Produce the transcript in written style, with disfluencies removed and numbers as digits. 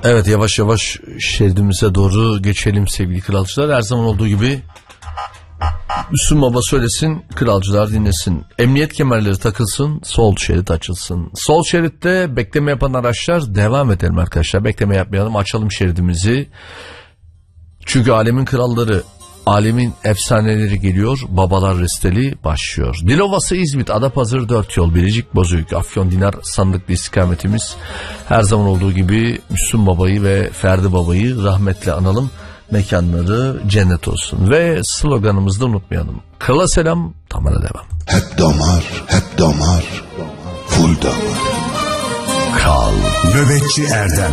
Evet, yavaş yavaş şeridimize doğru geçelim sevgili kralcılar. Her zaman olduğu gibi Müslüm Baba söylesin, kralcılar dinlesin. Emniyet kemerleri takılsın, sol şerit açılsın. Sol şeritte bekleme yapan araçlar, devam edelim arkadaşlar. Bekleme yapmayalım, açalım şeridimizi. Çünkü alemin kralları, alemin efsaneleri geliyor. Babalar Resteli başlıyor. Dilovası, İzmit, Adapazarı 4 yol, Biricik, Bozüyük, Afyon, Dinar, Sandıklı istikametimiz. Her zaman olduğu gibi Müslüm Baba'yı ve Ferdi Baba'yı rahmetle analım. Mekanları cennet olsun. Ve sloganımızı da unutmayalım. Krala selam, damara devam. Hep damar, hep damar, full damar. Kral Nöbetçi Erdem.